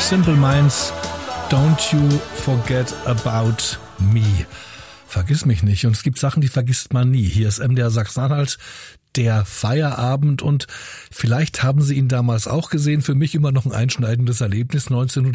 Simple Minds, Don't You Forget About Me. Vergiss mich nicht. Und es gibt Sachen, die vergisst man nie. Hier ist MDR Sachsen-Anhalt, der Feierabend, und vielleicht haben Sie ihn damals auch gesehen. Für mich immer noch ein einschneidendes Erlebnis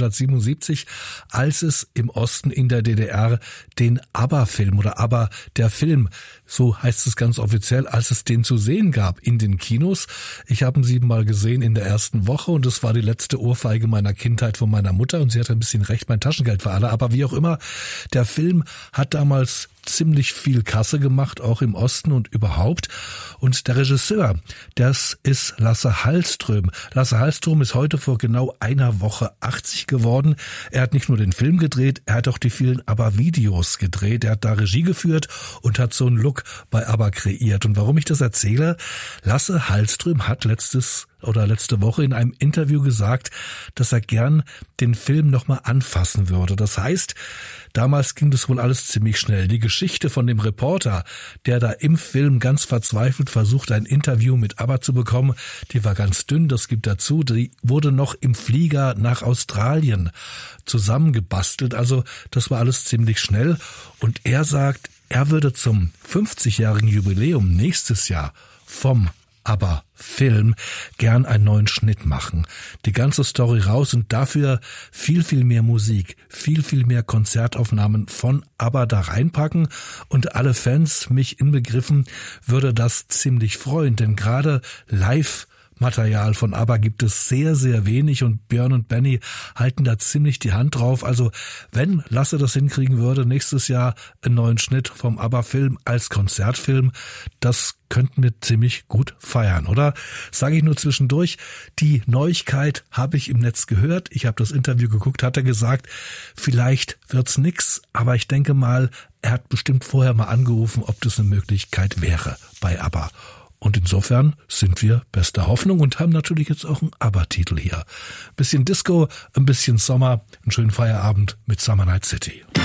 1977, als es im Osten in der DDR den ABBA-Film oder ABBA der Film, so heißt es ganz offiziell, als es den zu sehen gab in den Kinos. Ich habe ihn 7-mal gesehen in der ersten Woche und es war die letzte Ohrfeige meiner Kindheit von meiner Mutter und sie hatte ein bisschen recht, mein Taschengeld war alle. Aber wie auch immer, der Film hat damals ziemlich viel Kasse gemacht, auch im Osten und überhaupt. Und der Regisseur, das ist Lasse Hallström. Lasse Hallström ist heute vor genau einer Woche 80 geworden. Er hat nicht nur den Film gedreht, er hat auch die vielen ABBA-Videos gedreht. Er hat da Regie geführt und hat so einen Look bei ABBA kreiert. Und warum ich das erzähle? Lasse Hallström hat letzte Woche in einem Interview gesagt, dass er gern den Film nochmal anfassen würde. Das heißt, damals ging das wohl alles ziemlich schnell. Die Geschichte von dem Reporter, der da im Film ganz verzweifelt versucht, ein Interview mit ABBA zu bekommen, die war ganz dünn, das gibt dazu. Die wurde noch im Flieger nach Australien zusammengebastelt. Also das war alles ziemlich schnell. Und er sagt, er würde zum 50-jährigen Jubiläum nächstes Jahr vom ABBA-Film gern einen neuen Schnitt machen. Die ganze Story raus und dafür viel, viel mehr Musik, viel, viel mehr Konzertaufnahmen von ABBA da reinpacken. Und alle Fans, mich inbegriffen, würde das ziemlich freuen, denn gerade Live-Material von ABBA gibt es sehr, sehr wenig und Björn und Benny halten da ziemlich die Hand drauf. Also wenn Lasse das hinkriegen würde, nächstes Jahr einen neuen Schnitt vom ABBA-Film als Konzertfilm, das könnten wir ziemlich gut feiern, oder? Sage ich nur zwischendurch, die Neuigkeit habe ich im Netz gehört. Ich habe das Interview geguckt, hat er gesagt, vielleicht wird's nix, aber ich denke mal, er hat bestimmt vorher mal angerufen, ob das eine Möglichkeit wäre bei ABBA. Und insofern sind wir bester Hoffnung und haben natürlich jetzt auch einen ABBA-Titel hier. Ein bisschen Disco, ein bisschen Sommer, einen schönen Feierabend mit Summer Night City.